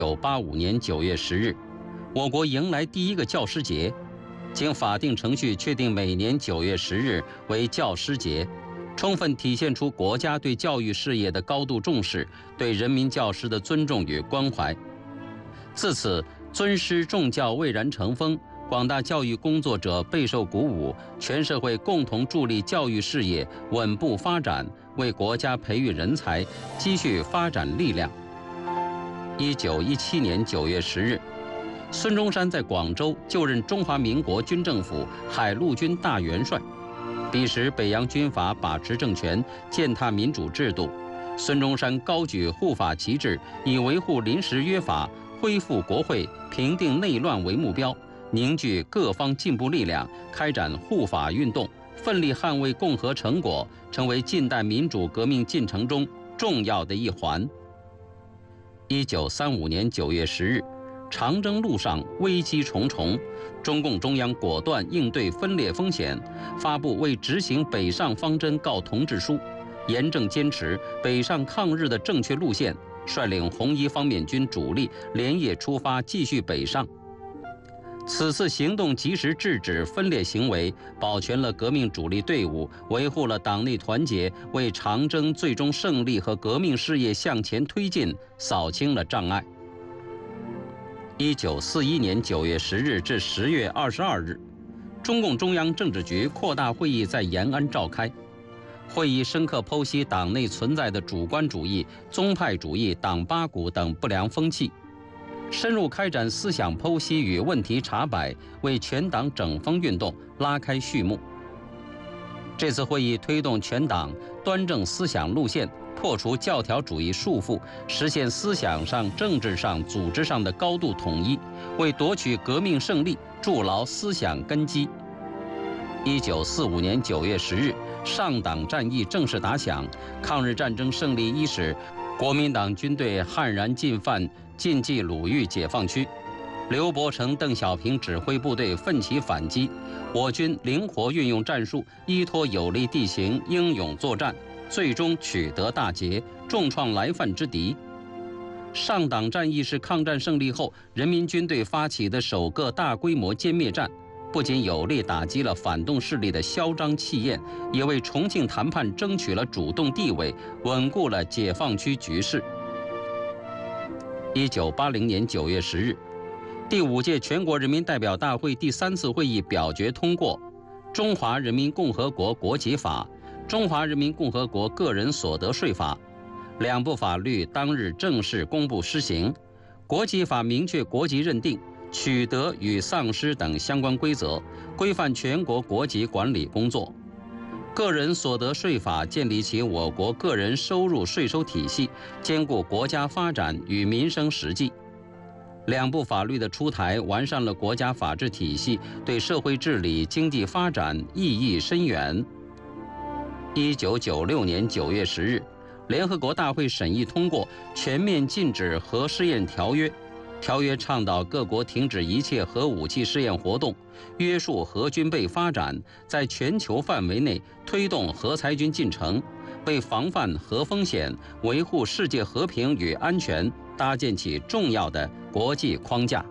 1985年9月10日，我国迎来第一个教师节，经法定程序确定每年9月10日为教师节，充分体现出国家对教育事业的高度重视，对人民教师的尊重与关怀。自此，尊师重教蔚然成风，广大教育工作者备受鼓舞，全社会共同助力教育事业稳步发展，为国家培育人才，积蓄发展力量。1917年9月10日，孙中山在广州就任中华民国军政府海陆军大元帅。彼时北洋军阀把持政权，践踏民主制度。孙中山高举护法旗帜，以维护临时约法、恢复国会、平定内乱为目标，凝聚各方进步力量，开展护法运动，奋力捍卫共和成果，成为近代民主革命进程中重要的一环。1935年9月10日，长征路上危机重重，中共中央果断应对分裂风险，发布为执行北上方针告同志书，严正坚持北上抗日的正确路线，率领红一方面军主力连夜出发，继续北上。此次行动及时制止分裂行为，保全了革命主力队伍，维护了党内团结，为长征最终胜利和革命事业向前推进扫清了障碍。1941年9月10日至10月22日，中共中央政治局扩大会议在延安召开。会议深刻剖析党内存在的主观主义、宗派主义、党八股等不良风气，深入开展思想剖析与问题查摆，为全党整风运动拉开序幕。这次会议推动全党端正思想路线，破除教条主义束缚，实现思想上、政治上、组织上的高度统一，为夺取革命胜利筑牢思想根基。1945年9月10日，上党战役正式打响。抗日战争胜利伊始，国民党军队悍然进犯晋冀鲁豫解放区，刘伯承、邓小平指挥部队奋起反击，我军灵活运用战术，依托有利地形，英勇作战，最终取得大捷，重创来犯之敌。上党战役是抗战胜利后人民军队发起的首个大规模歼灭战，不仅有力打击了反动势力的嚣张气焰，也为重庆谈判争取了主动地位，稳固了解放区局势。1980年9月10日，第5届全国人民代表大会第3次会议表决通过《中华人民共和国国籍法》《中华人民共和国个人所得税法》两部法律当日正式公布施行。国籍法明确国籍认定、取得与丧失等相关规则，规范全国国籍管理工作。个人所得税法建立起我国个人收入税收体系，兼顾国家发展与民生实际。两部法律的出台，完善了国家法治体系，对社会治理、经济发展意义深远。1996年9月10日，联合国大会审议通过《全面禁止核试验条约》。条约倡导各国停止一切核武器试验活动，约束核军备发展，在全球范围内推动核裁军进程，为防范核风险、维护世界和平与安全搭建起重要的国际框架。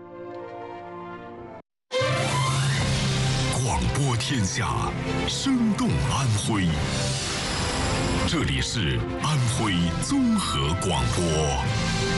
广播天下，生动安徽。这里是安徽综合广播。